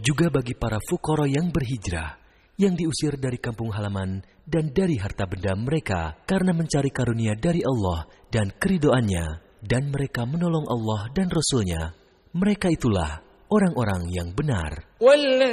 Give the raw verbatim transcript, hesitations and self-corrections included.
Juga bagi para fuqara yang berhijrah, yang diusir dari kampung halaman dan dari harta benda mereka karena mencari karunia dari Allah dan keridhoannya, dan mereka menolong Allah dan Rasul-Nya. Mereka itulah orang-orang yang benar.